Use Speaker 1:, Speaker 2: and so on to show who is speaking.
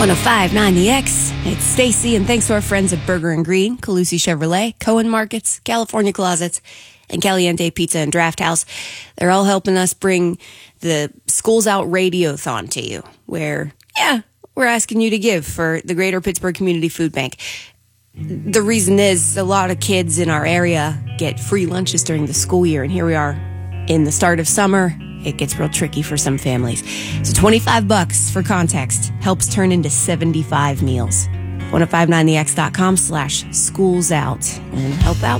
Speaker 1: 1059 The X. It's Stacy, and thanks to our friends at Burger and Green, Calusi Chevrolet, Cohen Markets, California Closets, and Caliente Pizza and Draft House. They're all helping us bring the Schools Out Radiothon to you, where, we're asking you to give for the Greater Pittsburgh Community Food Bank. The reason is a lot of kids in our area get free lunches during the school year, and here we are in the start of summer. It gets real tricky for some families. So $25 for context helps turn into 75 meals. 1059thex.com/schoolsout and help out